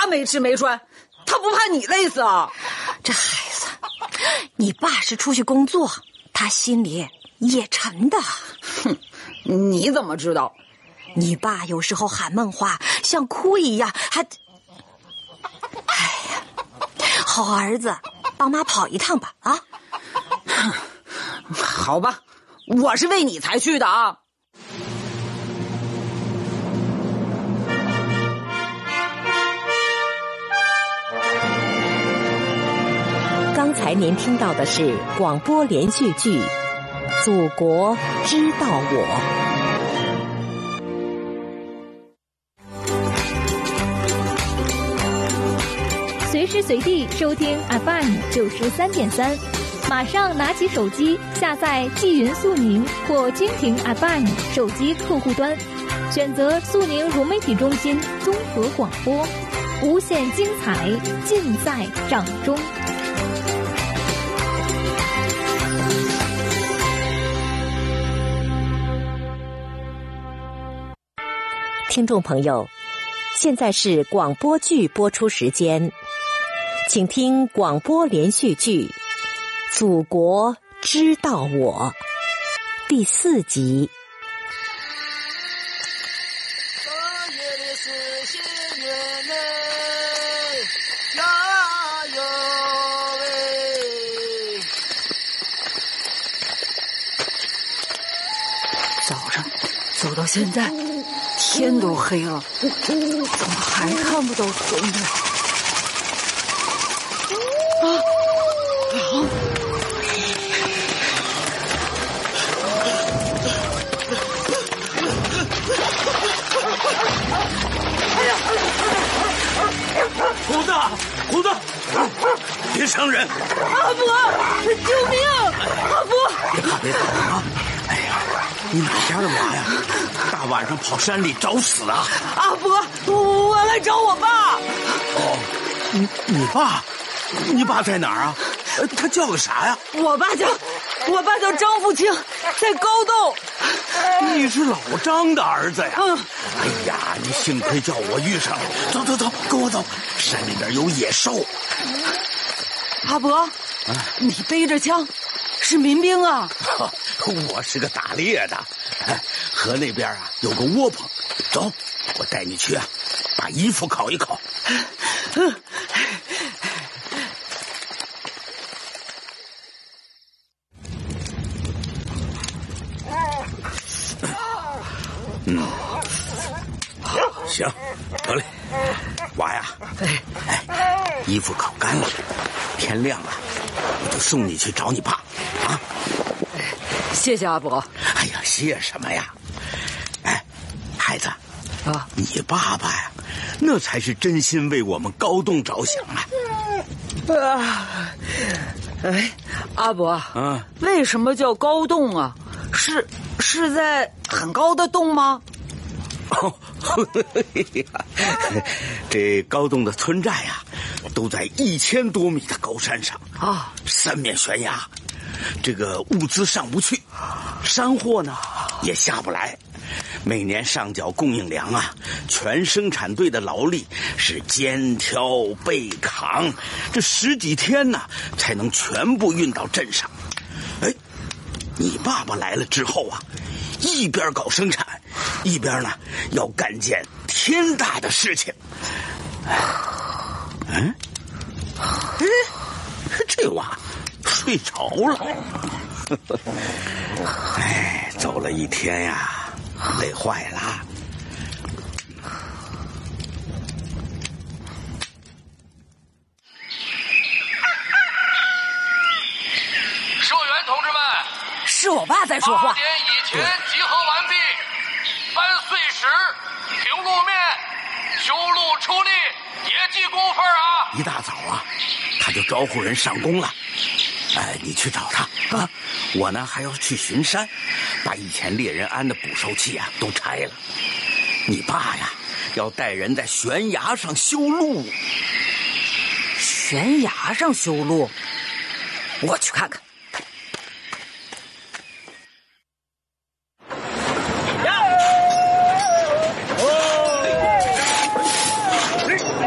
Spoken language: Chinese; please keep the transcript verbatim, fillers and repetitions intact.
没吃没穿，他不怕你累死啊？ 这孩子，你爸是出去工作，他心里也沉的。 哼，你怎么知道？ 你爸有时候喊梦话像哭一样，还……哎呀，好儿子，帮妈跑一趟吧啊！ 好吧，我是为你才去的啊。 刚才您听到的是广播连续剧《祖国知道我》。 随时随地收听 F M 九十三点三，马上拿起手机下载纪云速宁或蜻蜓 F M 手机客户端，选择速宁融媒体中心综合广播，无限精彩尽在掌中。 听众朋友，现在是广播剧播出时间，请听广播连续剧《祖国知道我》第四集。 三月的是新月嘞，呀哟喂！ 早上走到现在，天都黑了，怎么还看不到春呢？啊！狼！ 虎子，虎子，别伤人！ 阿伯，救命！阿伯， 别怕，别怕啊！哎呀，你哪家的娃呀？大晚上跑山里找死啊！ 阿伯，我来找我爸。 哦，你你爸？你爸在哪儿啊？他叫个啥呀？ 我爸叫，我爸叫张富清，在高洞。 你是老张的儿子呀？ 嗯。 哎呀，你幸亏叫我遇上了。走走走，跟我走，山里边有野兽。 阿伯，啊、你背着枪，是民兵啊？ 我是个打猎的。哎，河那边啊有个窝棚，走，我带你去啊，把衣服烤一烤。 嗯。 嗯，行，得嘞，娃呀，哎，衣服烤干了，天亮了，我就送你去找你爸，啊！ 谢谢阿伯。 哎呀，谢什么呀？哎，孩子， 啊， 你爸爸呀，那才是真心为我们高洞着想啊！ 啊，哎，阿伯， 啊， 为什么叫高洞啊？是是在很高的洞吗？ 哦，这高洞的村寨呀、啊，都在一千多米的高山上啊， 三面悬崖，这个物资上不去，山货呢也下不来。每年上缴供应粮啊，全生产队的劳力是肩挑背扛，这十几天呢才能全部运到镇上。哎，你爸爸来了之后啊，一边搞生产，一边呢要干件天大的事情。嗯，哎，这娃睡着了。哎，走了一天呀，累坏了。 社员同志们， 是我爸在说话。 八点以前集合完毕，按碎石平路面，修路出力，也记工分啊！ 一大早啊，他就招呼人上工了。哎，你去找他啊！我呢还要去巡山，把以前猎人安的捕兽器啊都拆了。你爸呀，要带人在悬崖上修路。 悬崖上修路，我去看看。